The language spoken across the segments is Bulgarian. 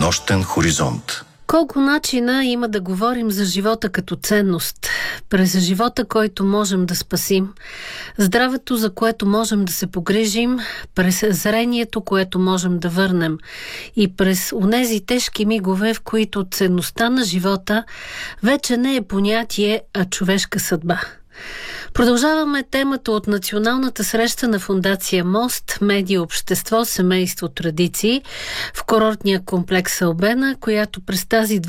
Нощен хоризонт. Колко начина има да говорим за живота като ценност. През живота, който можем да спасим, здравето, за което можем да се погрижим, през зрението, което можем да върнем и през онези тежки мигове, в които ценността на живота вече не е понятие, а човешка съдба. Продължаваме темата от националната среща на Фондация Мост, медия, общество, семейство, традиции в курортния комплекс Албена, която през тази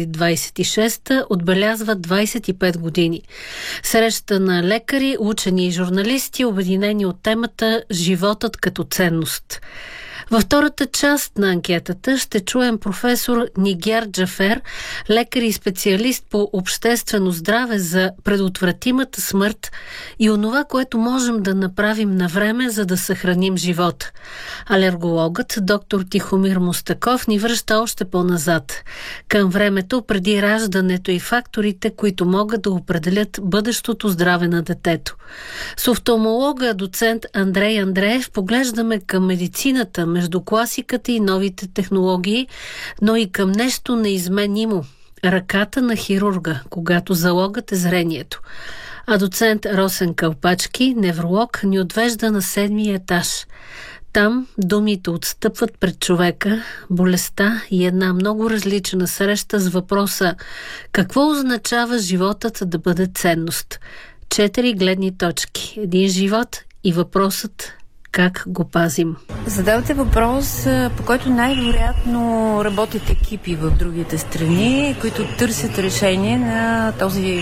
2026 отбелязва 25 години. Среща на лекари, учени и журналисти, обединени от темата «Животът като ценност». Във втората част на анкетата ще чуем професор Нигяр Джафер, лекар и специалист по обществено здраве за предотвратимата смърт и онова, което можем да направим на време, за да съхраним живота. Алергологът доктор Тихомир Мустаков ни връща още по-назад, към времето преди раждането и факторите, които могат да определят бъдещото здраве на детето. С офталмолога доцент Андрей Андреев поглеждаме към медицината, между класиката и новите технологии, но и към нещо неизменимо – ръката на хирурга, когато залогът е зрението. А доцент Росен Калпачки, невролог, ни отвежда на 7-ми етаж. Там думите отстъпват пред човека, болестта и една много различна среща с въпроса какво означава животът да бъде ценност. 4 гледни точки, един живот и въпросът как го пазим. Задавате въпрос, по който най-вероятно работят екипи в другите страни, които търсят решение на този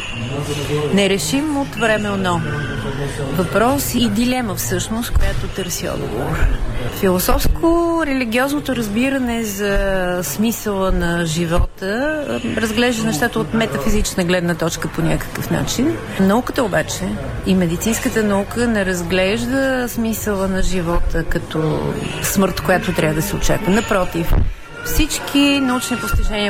нерешим от време въпрос и дилема всъщност, която търси отговор. Философско-религиозното разбиране за смисъла на живота разглежда нещата от метафизична гледна точка по някакъв начин. Науката обаче и медицинската наука не разглежда смисъла на живота като смърт, която трябва да се очаква. Напротив, всички научни постижения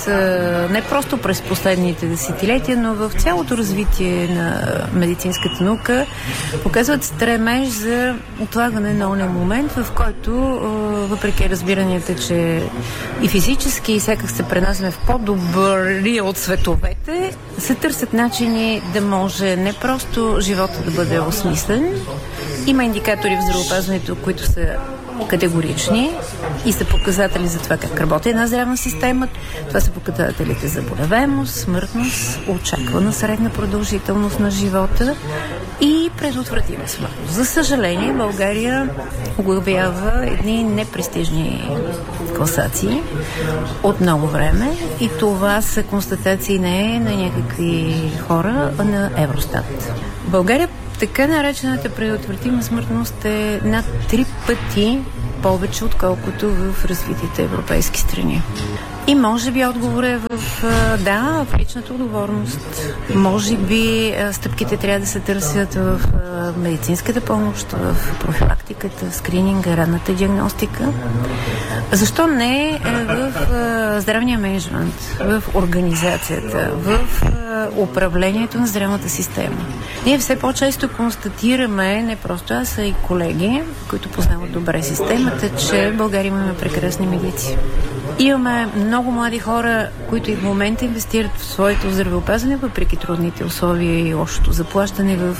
не просто през последните десетилетия, но в цялото развитие на медицинската наука показват стремеж за отлагане на онен момент, в който, въпреки разбиранията, че и физически и всякак се пренасяме в по-добри от световете, се търсят начини да може не просто живота да бъде осмислен. Има индикатори в здравеопазването, които са категорични и са показатели за това как работи една здравна система. Това са показателите за заболеваемост, смъртност, очаквана средна продължителност на живота и предотвратима смъртност. За съжаление, България оглавява едни непрестижни класации от много време и това са констатации не на някакви хора, а на Евростат. България, така наречената предотвратима смъртност е над 3 пъти повече, отколкото в развитите европейски страни. И може би отговор е в личната отговорност. Може би стъпките трябва да се търсят в медицинската помощ, в профилактиката, в скрининга, ранната диагностика. Защо не в здравния мениджмънт, в организацията, в управлението на здравната система? Ние все по-често констатираме, не просто аз, а и колеги, които познават добре системата, че в България имаме прекрасни медици. Имаме много млади хора, които и в момента инвестират в своето здравеопазване, въпреки трудните условия и лошото заплащане, в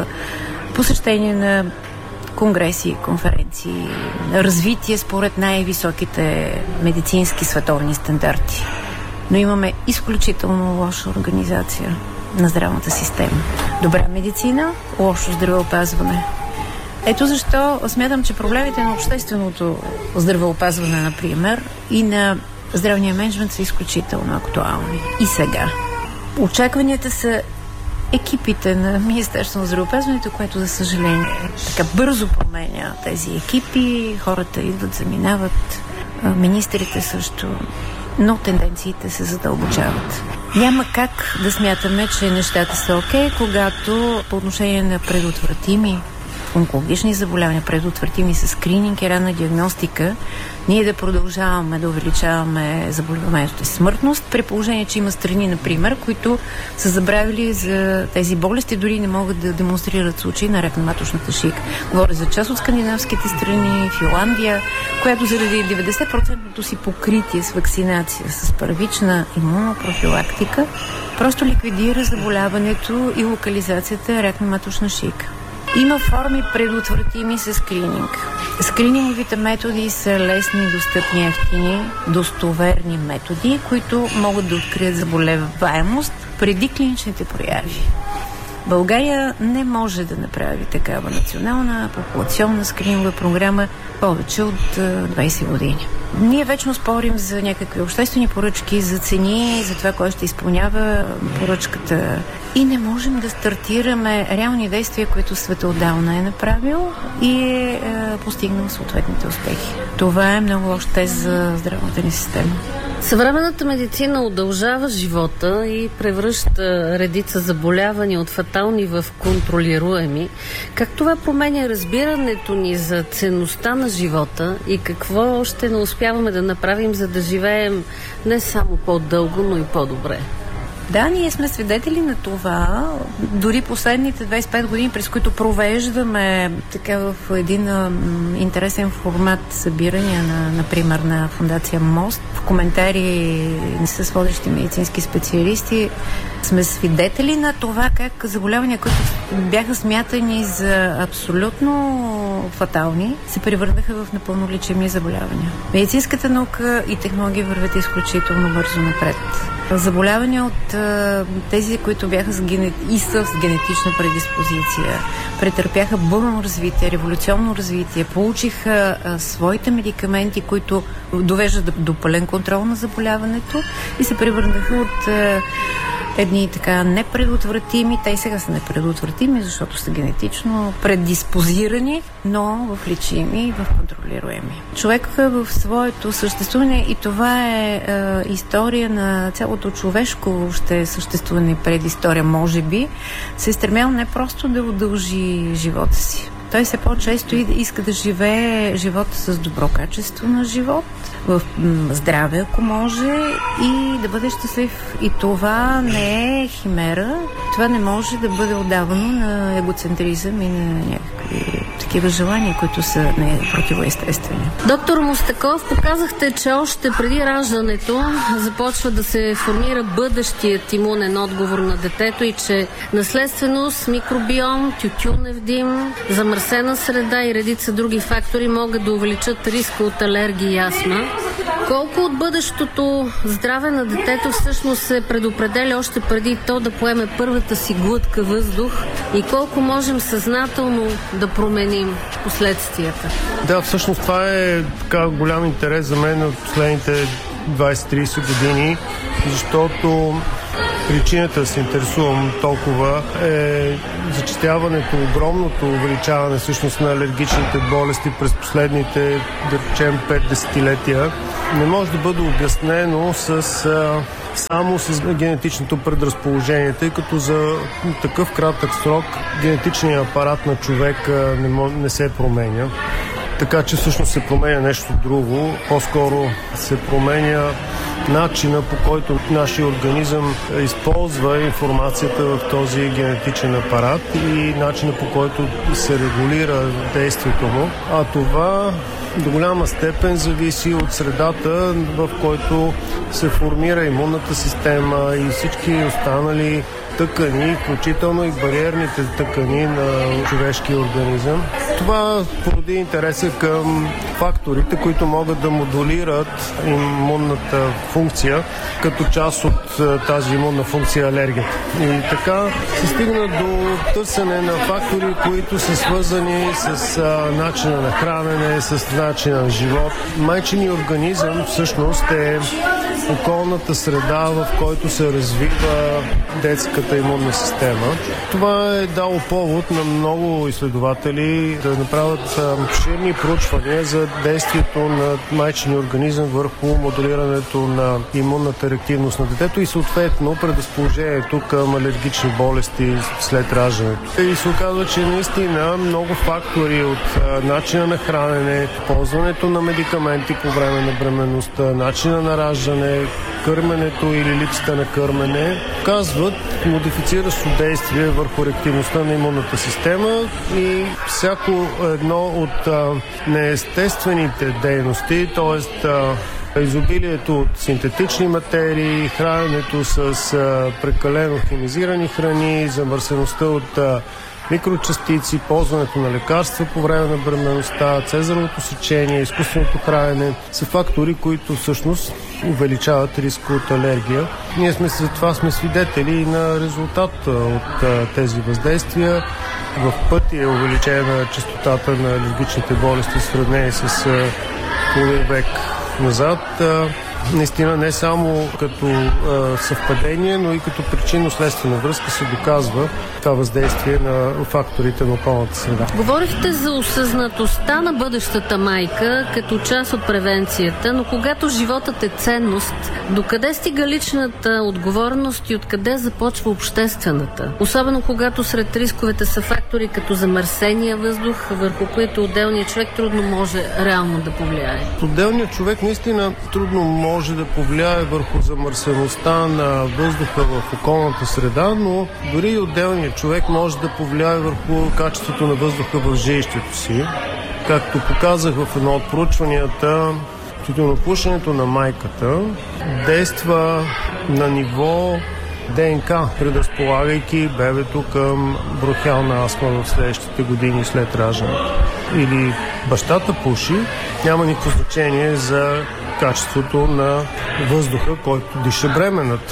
посещение на конгреси, конференции, развитие според най-високите медицински световни стандарти. Но имаме изключително лоша организация на здравната система. Добра медицина, лошо здравеопазване. Ето защо смятам, че проблемите на общественото здравеопазване, например, и на здравния мениджмънт са изключително актуални. И сега. Очакванията са екипите на Министерството на здравеопазването, което, за съжаление, така бързо променя тези екипи. Хората идват, заминават, министрите също, но тенденциите се задълбочават. Няма как да смятаме, че нещата са окей, когато по отношение на предотвратими онкологични заболявания, предотвратими с скрининг и ранна диагностика, ние да продължаваме да увеличаваме заболяването и смъртност, при положение, че има страни, например, които са забравили за тези болести, дори не могат да демонстрират случаи на рак на маточната шийка. Говоря за част от скандинавските страни, Финландия, която заради 90% си покритие с вакцинация, с първична имунопрофилактика, просто ликвидира заболяването и локализацията рак на маточна шийка. Има форми предотвратими с скрининг. Скрининговите методи са лесни, достъпни, евтини, достоверни методи, които могат да открият заболеваемост преди клиничните прояви. България не може да направи такава национална популационна скринингова програма повече от 20 години. Ние вечно спорим за някакви обществени поръчки, за цени, за това, кой ще изпълнява поръчката. И не можем да стартираме реални действия, които света отдавна е направил и е постигнал съответните успехи. Това е много лош тест за здравната ни система. Съвременната медицина удължава живота и превръща редица заболявания от фатални в контролируеми. Как това променя разбирането ни за ценността на живота и какво още не успяваме да направим, за да живеем не само по-дълго, но и по-добре? Да, ние сме свидетели на това. Дори последните 25 години, през които провеждаме така в един интересен формат събирания, например, на Фондация МОСТ, в коментари с водещи медицински специалисти, сме свидетели на това как заболявания, които бяха смятани за абсолютно фатални, се превърнаха в напълно лечебни заболявания. Медицинската наука и технологии вървят изключително бързо напред. Заболявания от тези, които бяха с генетична предиспозиция, претърпяха бурно развитие, революционно развитие, получиха своите медикаменти, които довеждат до пълен контрол на заболяването и се превърнаха от едни така непредотвратими, те и сега са непредотвратими, защото са генетично предиспозирани, но в лечими и в контролируеми. Човек в своето съществуване, и това е история на цялото човешко ще съществуване, предистория, може би, се е стремял не просто да удължи живота си. Той все по-често иска да живее живота с добро качество на живот, в здраве, ако може, и да бъде щастлив. И това не е химера, това не може да бъде отдавано на егоцентризъм и на някакви такива желания, които са противоестествени. Доктор Мустаков, показахте, че още преди раждането започва да се формира бъдещият имунен отговор на детето и че наследственост, микробиом, тютюнев дим, замърсена среда и редица други фактори могат да увеличат риска от алергии и астма. Колко от бъдещото здраве на детето всъщност се предопределя още преди то да поеме първата си глътка въздух и колко можем съзнателно да променим последствията? Да, всъщност това е така голям интерес за мен от последните 20-30 години, защото причината да се интересувам толкова е зачестяването, огромното увеличаване всъщност на алергичните болести през последните, да речем, 5 десетилетия. Не може да бъде обяснено само с генетичното предразположение, тъй като за такъв кратък срок генетичният апарат на човека не се променя. Така че всъщност се променя нещо друго. По-скоро се променя начина, по който нашия организъм използва информацията в този генетичен апарат и начина, по който се регулира действието му. А това до голяма степен зависи от средата, в който се формира имунната система и всички останали тъкани, включително и бариерните тъкани на човешкия организъм. Това породи интереса към факторите, които могат да модулират имунната функция, като част от тази имунна функция алергията. И така се стигна до търсене на фактори, които са свързани с начина на хранене, с начина на живот. Майчиният организъм всъщност е околната среда, в който се развива детската имунна система. Това е дало повод на много изследователи да направят обширни проучвания за действието на майчиния организъм върху моделирането на имунната реактивност на детето и съответно предразположението към алергични болести след раждането. И се оказва, че наистина много фактори от начина на хранене, ползването на медикаменти по време на бременността, начина на раждане, кърменето или липсата на кърмене оказват модифициращо действие върху реактивността на имунната система и всяко едно от неестествените дейности, т.е. изобилието от синтетични материи, храненето с прекалено химизирани храни, замърсеността от микрочастици, ползването на лекарства по време на бременността, цезаровото сечение, изкуственото хранене са фактори, които всъщност увеличават риска от алергия. Ние за това сме свидетели на резултат от тези въздействия. В пъти е увеличена честотата на алергичните болести в сравнение с половин век назад. Наистина не само като съвпадение, но и като причинно-следствена връзка се доказва това въздействие на факторите на околната среда. Говорихте за осъзнатостта на бъдещата майка като част от превенцията, но когато животът е ценност, докъде стига личната отговорност и откъде започва обществената? Особено когато сред рисковете са фактори като замърсения въздух, върху които отделният човек трудно може реално да повлияе. Отделният човек наистина трудно може да повлияе върху замърсеността на въздуха в околната среда, но дори и отделният човек може да повлияе върху качеството на въздуха в жилището си. Както показах в едно от проучванията, тютюнопушенето на майката действа на ниво ДНК, предразполагайки бебето към бронхиална астма в следващите години след раждането. Или бащата пуши, няма никакво значение за качеството на въздуха, който диша бременната.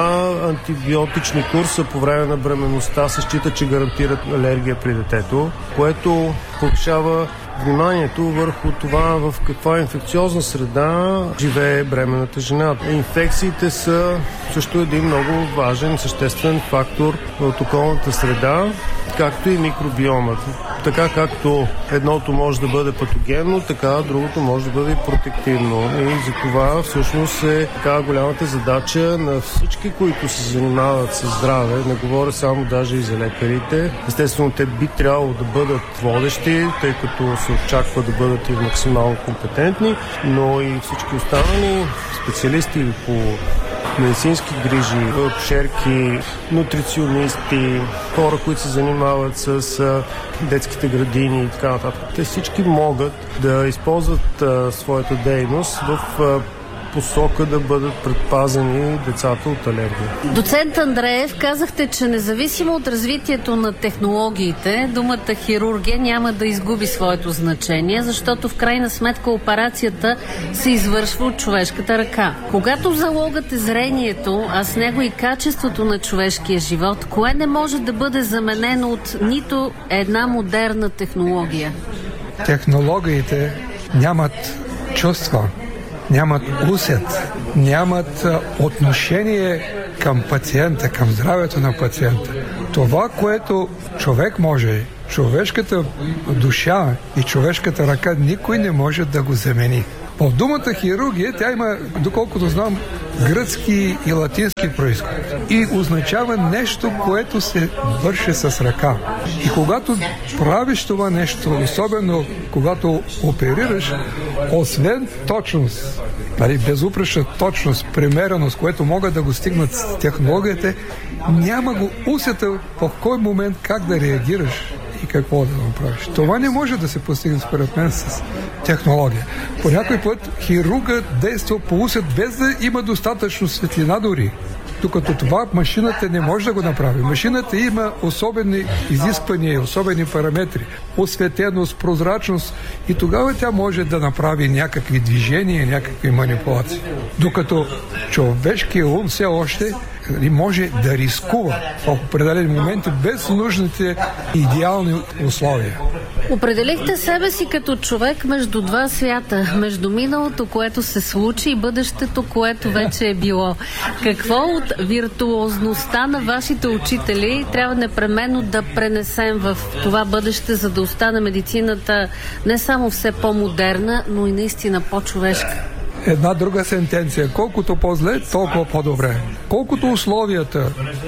2 антибиотични курса по време на бременността се счита, че гарантират алергия при детето, което повишава вниманието върху това в каква инфекциозна среда живее бременната жена. Инфекциите са също един много важен, съществен фактор от околната среда, както и микробиомата. Така както едното може да бъде патогенно, така другото може да бъде и протективно. И за това всъщност е така голямата задача на всички, които се занимават с здраве. Не говоря само даже и за лекарите. Естествено, те би трябвало да бъдат водещи, тъй като се очаква да бъдат и максимално компетентни, но и всички останали специалисти по медицински грижи, акушерки, нутриционисти, хора, които се занимават с детските градини и така нататък. Те всички могат да използват своята дейност в посока да бъдат предпазени децата от алергия. Доцент Андреев, казахте, че независимо от развитието на технологиите, думата хирургия няма да изгуби своето значение, защото в крайна сметка операцията се извършва от човешката ръка. Когато залогът е зрението, а с него и качеството на човешкия живот, кое не може да бъде заменено от нито една модерна технология? Технологиите нямат чувства, нямат усет, нямат отношение към пациента, към здравето на пациента. Това, което човек може, човешката душа и човешката ръка, никой не може да го замени. По думата хирургия, тя има, доколкото знам, гръцки и латински произход. И означава нещо, което се върши с ръка. И когато правиш това нещо, особено когато оперираш, освен точност, безупречна точност, примереност, което могат да го стигнат с технологията, няма го усета в кой момент как да реагираш и какво да направиш. Това не може да се постигне според мен с технология. По някой път хирурга действа по усет без да има достатъчно светлина дори. Докато това машината не може да го направи. Машината има особени изисквания, особени параметри, осветеност, прозрачност и тогава тя може да направи някакви движения, някакви манипулации. Докато човешкият ум все още може да рискува в определени моменти без нужните идеални условия. Определихте себе си като човек между два свята, между миналото, което се случи, и бъдещето, което вече е било. Какво от виртуозността на вашите учители трябва непременно да пренесем в това бъдеще, за да остане медицината не само все по-модерна, но и наистина по-човешка? Една друга сентенция. Колкото по-зле, толкова по-добре. Колкото условията,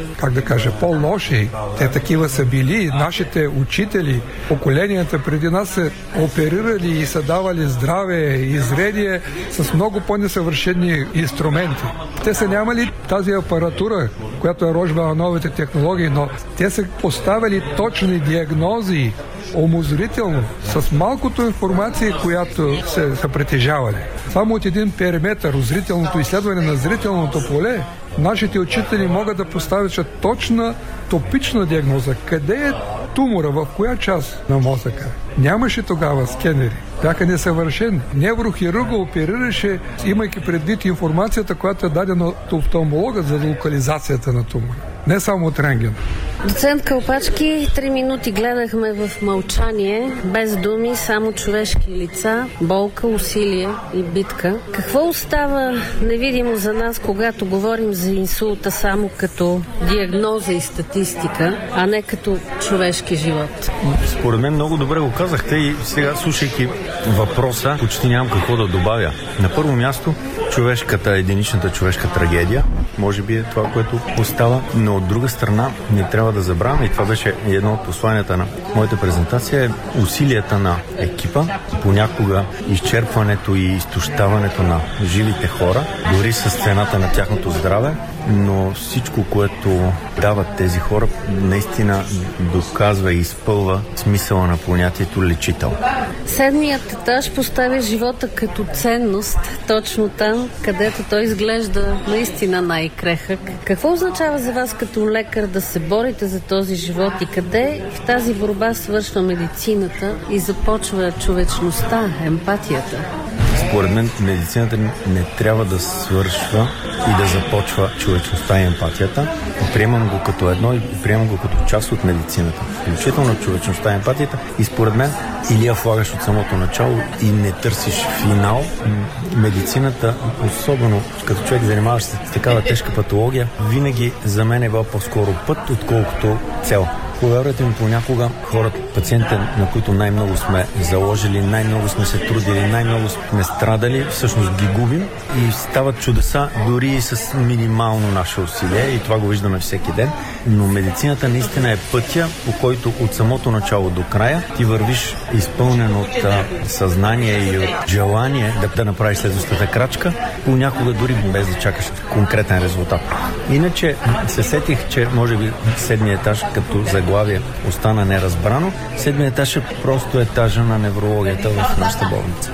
по-лоши, те такива са били, нашите учители, поколенията преди нас се оперирали и са давали здраве и зрение с много по-несъвършени инструменти. Те са нямали тази апаратура, която е рожба на новите технологии, но те са поставили точни диагнози, умозрително, с малкото информация, която са притежавали. Само от един периметър, зрителното изследване на зрителното поле, нашите учители могат да поставят точна топична диагноза. Къде е тумора, в коя част на мозъка? Нямаше тогава скенери. Бяха несъвършени. Неврохирурга оперираше, имайки предвид информацията, която е дадена от офталмолога за локализацията на тумора. Не само от рентген. Доцент Калпачки, 3 минути гледахме в мълчание, без думи, само човешки лица, болка, усилие и битка. Какво остава невидимо за нас, когато говорим за инсулта само като диагноза и статистика, а не като човешки живот? Според мен много добре го казахте и сега, слушайки въпроса, почти нямам какво да добавя. На първо място, единичната човешка трагедия, може би е това, което остава, но от друга страна не трябва да забравяме, и това беше едно от посланията на моята презентация, е усилията на екипа, понякога изчерпването и изтощаването на живите хора, дори с цената на тяхното здраве, но всичко, което дават тези хора, наистина доказва и изпълва смисъла на понятието лечител. Седмият етаж поставя живота като ценност, точно там, където той изглежда наистина най-крехък. Какво означава за вас като лекар да се борите за този живот и къде в тази борба свършва медицината и започва човечността, емпатията? Според мен медицината не трябва да свършва и да започва човечността и емпатията. Приемам го като едно и приемам го като част от медицината. Включително човечността и емпатията. И според мен или я влагаш от самото начало и не търсиш финал. Медицината, особено като човек занимаваш се с такава тежка патология, винаги за мен е бил по-скоро път, отколкото цел. Повярвайте ми, понякога хората, пациентите, на които най-много сме заложили, най-много сме се трудили, най-много сме страдали, всъщност ги губим и стават чудеса дори и с минимално наше усилие, и това го виждаме всеки ден. Но медицината наистина е пътя, по който от самото начало до края ти вървиш изпълнен от съзнание и от желание да направиш следващата крачка, понякога дори без да чакаш конкретен резултат. Иначе се сетих, че може би седмият етаж като заглавие остана неразбрано. Седмият етаж е просто етажа на неврологията в нашата болница.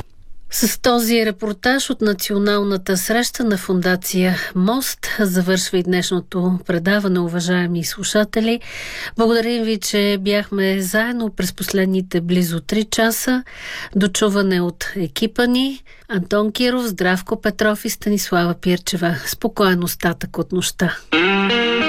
С този репортаж от националната среща на фондация МОСТ завършва и днешното предаване, уважаеми слушатели. Благодарим ви, че бяхме заедно през последните близо 3 часа. До чуване от екипа ни. Антон Киров, Здравко Петров и Станислава Пирчева. Спокоен остатък от нощта.